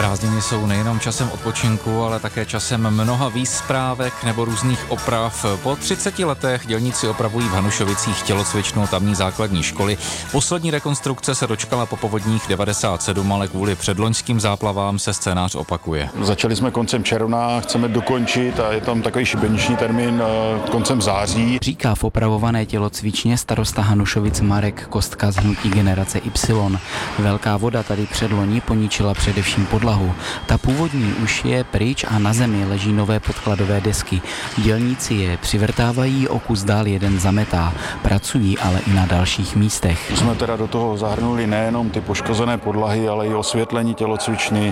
Prázdniny jsou nejenom časem odpočinku, ale také časem mnoha výzprávek nebo různých oprav. Po 30 letech dělníci opravují v Hanušovicích tělocvičnu tamní základní školy. Poslední rekonstrukce se dočkala po povodních 97, ale kvůli předloňským záplavám se scénář opakuje. Začali jsme koncem června, chceme dokončit a je tam takový šibeniční termín koncem září. Říká v opravované tělocvičně starosta Hanušovic Marek Kostka z hnutí Generace Y. Velká voda tady předloni poničila především podlahu. Ta původní už je pryč a na zemi leží nové podkladové desky. Dělníci je přivrtávají, o kus dál jeden zametá. Pracují ale i na dalších místech. Jsme teda do toho zahrnuli nejenom ty poškozené podlahy, ale i osvětlení tělocvičny,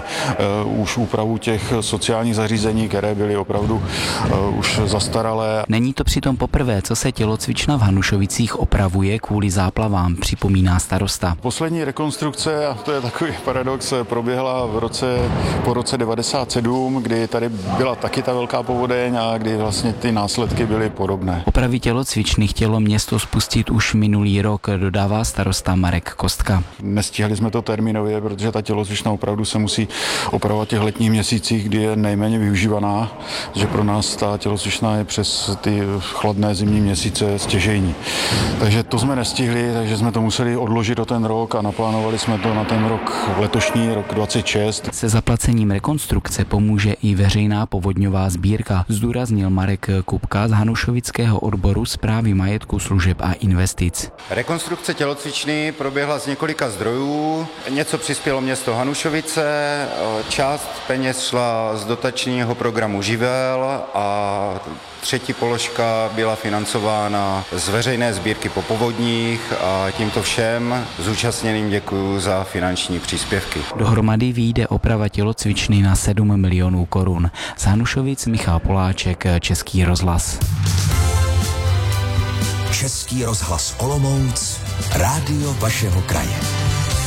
už úpravu těch sociálních zařízení, které byly opravdu už zastaralé. Není to přitom poprvé, co se tělocvična v Hanušovicích opravuje kvůli záplavám, připomíná starosta. Poslední rekonstrukce, a to je takový paradox, proběhla po roce 97, kdy tady byla taky ta velká povodeň a kdy vlastně ty následky byly podobné. Opravy tělocvičny chtělo město spustit už minulý rok, dodává starosta Marek Kostka. Nestihli jsme to termínově, protože ta tělocvična opravdu se musí opravovat v těch letních měsících, kdy je nejméně využívaná, že pro nás ta tělocvična je přes ty chladné zimní měsíce stěžejní. Takže to jsme nestihli, takže jsme to museli odložit o ten rok a naplánovali jsme to na ten rok letošní, rok 26. Se zaplacením rekonstrukce pomůže i veřejná povodňová sbírka, zdůraznil Marek Kupka z Hanušovického odboru správy majetku, služeb a investic. Rekonstrukce tělocvičny proběhla z několika zdrojů. Něco přispělo město Hanušovice, část peněz šla z dotačního programu Živel a třetí položka byla financována z veřejné sbírky po povodních a tímto všem zúčastněným děkuji za finanční příspěvky. Dohromady vyjde oprava tělocvičny na 7 milionů korun. Z Hanušovic Michal Poláček, Český rozhlas. Český rozhlas Olomouc, rádio vašeho kraje.